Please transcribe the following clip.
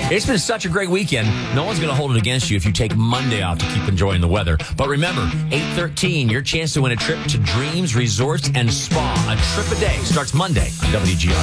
It's been such a great weekend. No one's going to hold it against you if you take Monday off to keep enjoying the weather. But remember, 8/13, your chance to win a trip to Dreams Resorts and Spa. A trip a day starts Monday on WGR.